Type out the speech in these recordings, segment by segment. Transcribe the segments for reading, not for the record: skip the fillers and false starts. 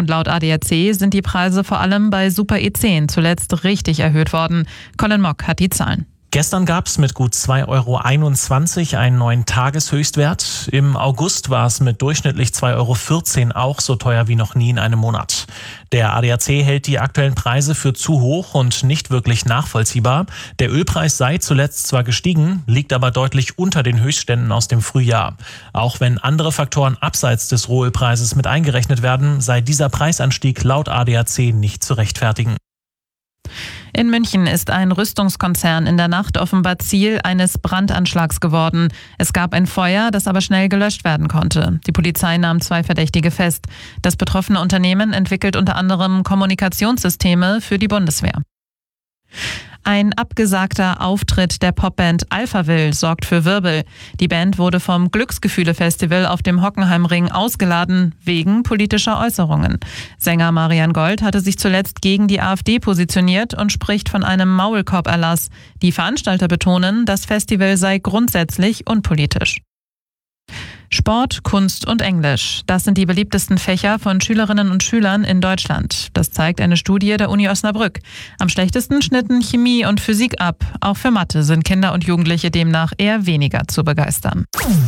Und laut ADAC sind die Preise vor allem bei Super E10 zuletzt richtig erhöht worden. Colin Mock hat die Zahlen. Gestern gab es mit gut 2,21 € einen neuen Tageshöchstwert. Im August war es mit durchschnittlich 2,14 € auch so teuer wie noch nie in einem Monat. Der ADAC hält die aktuellen Preise für zu hoch und nicht wirklich nachvollziehbar. Der Ölpreis sei zuletzt zwar gestiegen, liegt aber deutlich unter den Höchstständen aus dem Frühjahr. Auch wenn andere Faktoren abseits des Rohölpreises mit eingerechnet werden, sei dieser Preisanstieg laut ADAC nicht zu rechtfertigen. In München ist ein Rüstungskonzern in der Nacht offenbar Ziel eines Brandanschlags geworden. Es gab ein Feuer, das aber schnell gelöscht werden konnte. Die Polizei nahm 2 Verdächtige fest. Das betroffene Unternehmen entwickelt unter anderem Kommunikationssysteme für die Bundeswehr. Ein abgesagter Auftritt der Popband Alphaville sorgt für Wirbel. Die Band wurde vom Glücksgefühle-Festival auf dem Hockenheimring ausgeladen, wegen politischer Äußerungen. Sänger Marian Gold hatte sich zuletzt gegen die AfD positioniert und spricht von einem Maulkorb-Erlass. Die Veranstalter betonen, das Festival sei grundsätzlich unpolitisch. Sport, Kunst und Englisch. Das sind die beliebtesten Fächer von Schülerinnen und Schülern in Deutschland. Das zeigt eine Studie der Uni Osnabrück. Am schlechtesten schnitten Chemie und Physik ab. Auch für Mathe sind Kinder und Jugendliche demnach eher weniger zu begeistern.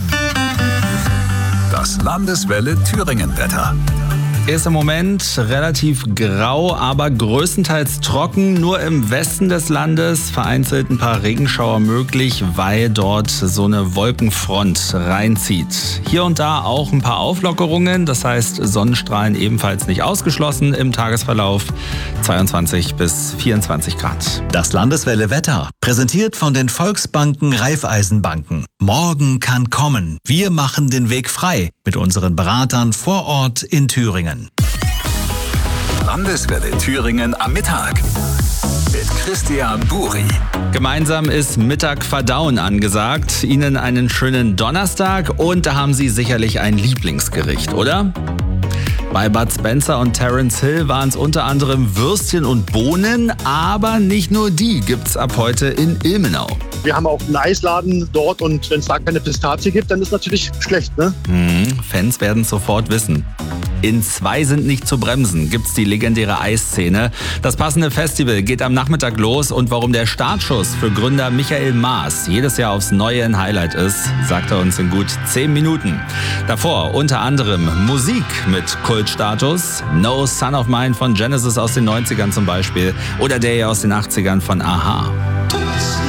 Das Landeswelle Thüringen-Wetter. Ist im Moment relativ grau, aber größtenteils trocken. Nur im Westen des Landes vereinzelt ein paar Regenschauer möglich, weil dort so eine Wolkenfront reinzieht. Hier und da auch ein paar Auflockerungen, das heißt Sonnenstrahlen ebenfalls nicht ausgeschlossen im Tagesverlauf. 22 bis 24 Grad. Das Landeswelle Wetter, präsentiert von den Volksbanken Raiffeisenbanken. Morgen kann kommen. Wir machen den Weg frei mit unseren Beratern vor Ort in Thüringen. Landeswelle Thüringen am Mittag mit Christian Buri. Gemeinsam ist Mittag verdauen angesagt. Ihnen einen schönen Donnerstag und da haben Sie sicherlich ein Lieblingsgericht, oder? Bei Bud Spencer und Terence Hill waren es unter anderem Würstchen und Bohnen, aber nicht nur die gibt's ab heute in Ilmenau. Wir haben auch einen Eisladen dort und wenn es da keine Pistazie gibt, dann ist natürlich schlecht, ne? Fans werden es sofort wissen. In 2 sind nicht zu bremsen, gibt's die legendäre Eisszene. Das passende Festival geht am Nachmittag los und warum der Startschuss für Gründer Michael Maas jedes Jahr aufs Neue ein Highlight ist, sagt er uns in gut 10 Minuten. Davor unter anderem Musik mit Kultstatus, No Son of Mine von Genesis aus den 90ern zum Beispiel oder der aus den 80ern von Aha.